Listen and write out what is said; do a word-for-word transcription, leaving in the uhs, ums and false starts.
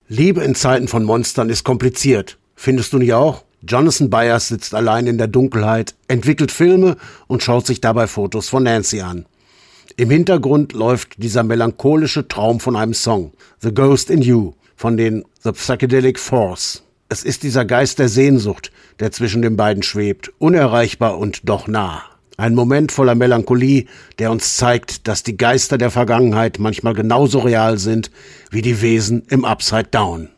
Liebe in Zeiten von Monstern ist kompliziert. Findest du nicht auch? Jonathan Byers sitzt allein in der Dunkelheit, entwickelt Filme und schaut sich dabei Fotos von Nancy an. Im Hintergrund läuft dieser melancholische Traum von einem Song, The Ghost in You, von den The Psychedelic Force. Es ist dieser Geist der Sehnsucht, der zwischen den beiden schwebt, unerreichbar und doch nah. Ein Moment voller Melancholie, der uns zeigt, dass die Geister der Vergangenheit manchmal genauso real sind wie die Wesen im Upside Down.